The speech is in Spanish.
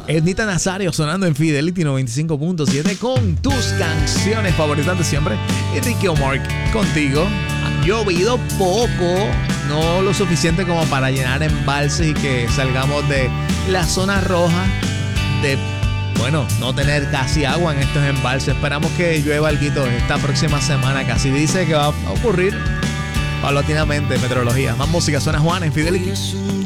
Ednita Nazario sonando en Fidelity 95.7 con tus canciones favoritas de siempre. Y Ricky O'Mark contigo. Ha llovido poco, no lo suficiente como para llenar embalses y que salgamos de la zona roja de, bueno, no tener casi agua en estos embalses. Esperamos que llueva alguito esta próxima semana, casi dice que va a ocurrir paulatinamente. Meteorología. Más música, suena Juan en Fidelity.